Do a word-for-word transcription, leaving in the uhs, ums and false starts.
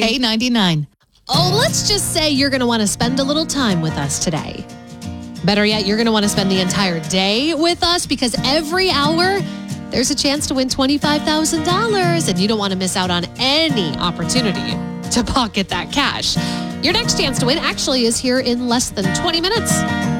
eight ninety-nine. Oh, let's just say you're going to want to spend a little time with us today. Better yet, you're going to want to spend the entire day with us because every hour there's a chance to win twenty-five thousand dollars and you don't want to miss out on any opportunity to pocket that cash. Your next chance to win actually is here in less than twenty minutes.